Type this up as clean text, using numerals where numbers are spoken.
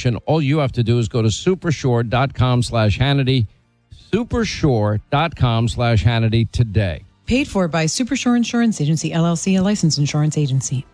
information. All you have to do is go to supershore.com/Hannity, supershore.com/Hannity today. Paid for by Supershore Insurance Agency, LLC, a licensed insurance agency.